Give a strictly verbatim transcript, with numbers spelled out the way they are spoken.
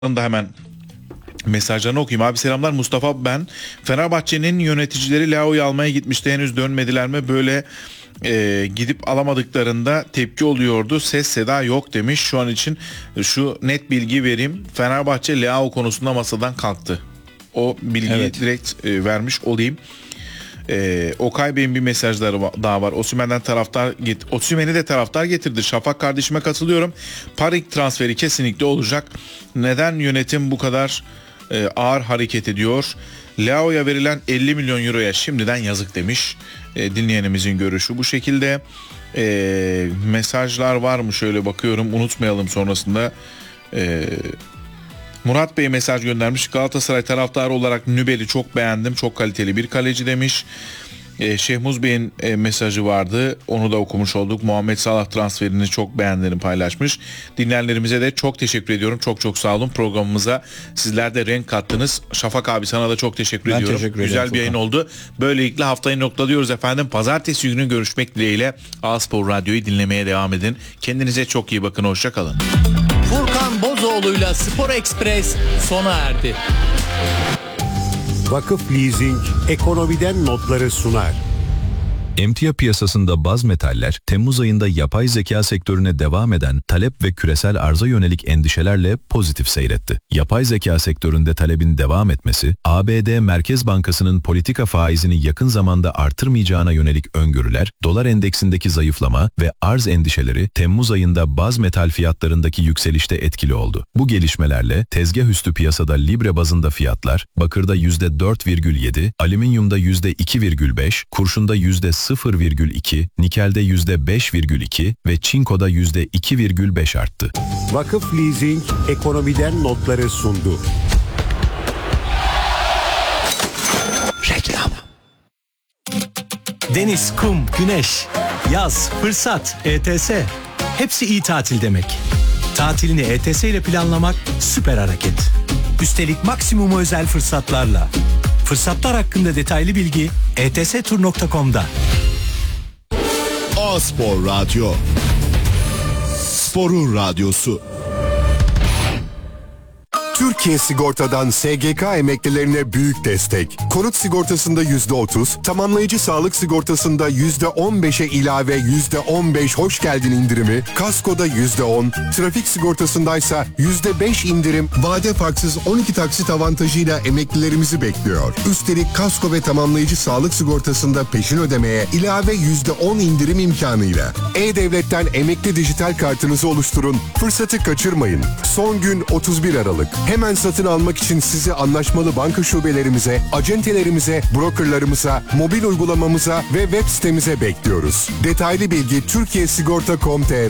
da hemen mesajlarını okuyayım. Abi selamlar, Mustafa ben. Fenerbahçe'nin yöneticileri Leao'yu almaya gitmişti. Henüz dönmediler mi? Böyle e, gidip alamadıklarında tepki oluyordu. Ses seda yok demiş. Şu an için şu net bilgi vereyim. Fenerbahçe Leao konusunda masadan kalktı. O bilgiyi evet. direkt e, vermiş olayım. Ee, Okay Bey'in bir mesajları daha var. Osimhen'den taraftar get Osimhen'i de taraftar getirdi. Şafak kardeşime katılıyorum. Parik transferi kesinlikle olacak. Neden yönetim bu kadar e, ağır hareket ediyor? Leao'ya verilen elli milyon euroya şimdiden yazık demiş. E, dinleyenimizin görüşü bu şekilde. E, mesajlar var mı? Şöyle bakıyorum. Unutmayalım sonrasında. Eee Murat Bey mesaj göndermiş. Galatasaray taraftarı olarak Nübel'i çok beğendim. Çok kaliteli bir kaleci demiş. Ee, Şehmuz Bey'in e, mesajı vardı. Onu da okumuş olduk. Muhammed Salah transferini çok beğendiğini paylaşmış. Dinleyenlerimize de çok teşekkür ediyorum. Çok çok sağ olun. Programımıza sizler de renk kattınız. Şafak abi sana da çok teşekkür ben ediyorum. Teşekkür Güzel bir yayın oldu. Böylelikle haftayı noktalıyoruz efendim. Pazartesi günü görüşmek dileğiyle. A-Spor Radyo'yu dinlemeye devam edin. Kendinize çok iyi bakın. Hoşça kalın. Furkan Bozoğlu'yla Spor Express sona erdi. Vakıf Leasing ekonomiden notları sunar. Emtia piyasasında baz metaller, Temmuz ayında yapay zeka sektörüne devam eden talep ve küresel arza yönelik endişelerle pozitif seyretti. Yapay zeka sektöründe talebin devam etmesi, A B D Merkez Bankası'nın politika faizini yakın zamanda artırmayacağına yönelik öngörüler, dolar endeksindeki zayıflama ve arz endişeleri Temmuz ayında baz metal fiyatlarındaki yükselişte etkili oldu. Bu gelişmelerle tezgah üstü piyasada libre bazında fiyatlar, bakırda yüzde dört virgül yedi, alüminyumda yüzde iki virgül beş, kurşunda yüzde sıfır virgül iki, nikelde yüzde beş virgül iki ve çinkoda yüzde iki virgül beş arttı. Vakıf Leasing ekonomiden notları sundu. Reklam. Deniz, kum, güneş, yaz, fırsat, E T S. Hepsi iyi tatil demek. Tatilini E T S ile planlamak süper hareket. Üstelik maksimum özel fırsatlarla. Fırsatlar hakkında detaylı bilgi e t s tur nokta com'da. A-Spor Radyo. Sporun radyosu. Türkiye Sigorta'dan S G K emeklilerine büyük destek. Konut sigortasında yüzde otuz, tamamlayıcı sağlık sigortasında yüzde on beşe ilave yüzde on beş hoş geldin indirimi, kaskoda yüzde on, trafik sigortasındaysa yüzde beş indirim, vade farksız on iki taksit avantajıyla emeklilerimizi bekliyor. Üstelik kasko ve tamamlayıcı sağlık sigortasında peşin ödemeye ilave yüzde on indirim imkanıyla. E-Devlet'ten emekli dijital kartınızı oluşturun, fırsatı kaçırmayın. Son gün otuz bir Aralık. Hemen satın almak için sizi anlaşmalı banka şubelerimize, acentelerimize, brokerlarımıza, mobil uygulamamıza ve web sitemize bekliyoruz. Detaylı bilgi Türkiye Sigorta nokta com nokta tr.